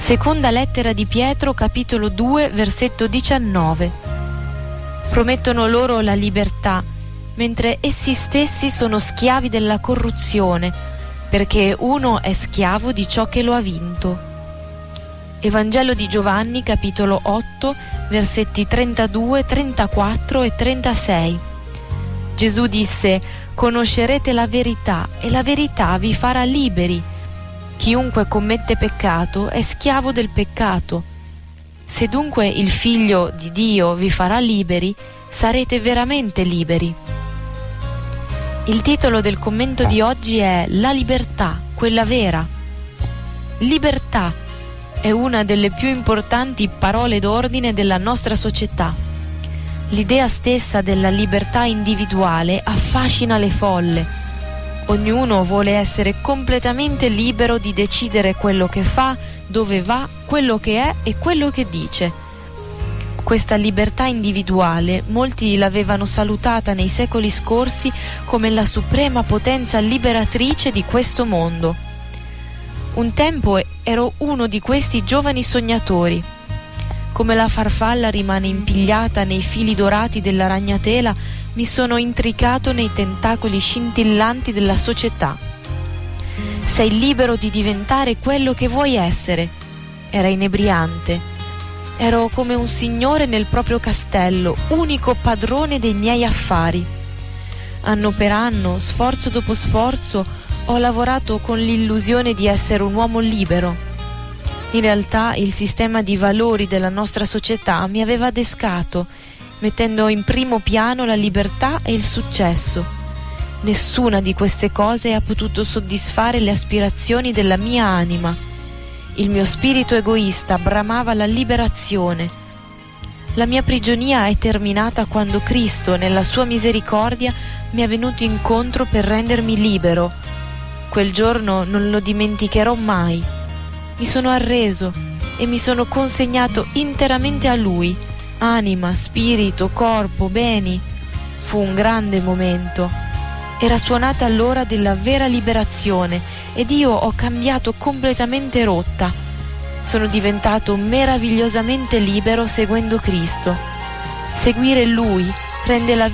Seconda lettera di Pietro, capitolo 2, versetto 19. Promettono loro la libertà, mentre essi stessi sono schiavi della corruzione, perché uno è schiavo di ciò che lo ha vinto. Evangelo di Giovanni, capitolo 8, versetti 32, 34 e 36. Gesù disse: «Conoscerete la verità e la verità vi farà liberi. Chiunque commette peccato è schiavo del peccato. Se dunque il Figlio di Dio vi farà liberi, sarete veramente liberi». Il titolo del commento di oggi è La libertà, quella vera. Libertà è una delle più importanti parole d'ordine della nostra società. L'idea stessa della libertà individuale affascina le folle. Ognuno vuole essere completamente libero di decidere quello che fa, dove va, quello che è e quello che dice. Questa libertà individuale molti l'avevano salutata nei secoli scorsi come la suprema potenza liberatrice di questo mondo. Un tempo ero uno di questi giovani sognatori. Come la farfalla rimane impigliata nei fili dorati della ragnatela, mi sono intricato nei tentacoli scintillanti della società. Sei libero di diventare quello che vuoi essere. Era inebriante. Ero come un signore nel proprio castello, unico padrone dei miei affari. Anno per anno, sforzo dopo sforzo, ho lavorato con l'illusione di essere un uomo libero. In realtà il sistema di valori della nostra società mi aveva adescato, mettendo in primo piano la libertà e il successo. Nessuna di queste cose ha potuto soddisfare le aspirazioni della mia anima. Il mio spirito egoista bramava la liberazione. La mia prigionia è terminata quando Cristo, nella sua misericordia, mi è venuto incontro per rendermi libero. Quel giorno non lo dimenticherò mai. Mi sono arreso e mi sono consegnato interamente a Lui, anima, spirito, corpo, beni. Fu un grande momento. Era suonata l'ora della vera liberazione ed io ho cambiato completamente rotta. Sono diventato meravigliosamente libero seguendo Cristo. Seguire Lui rende la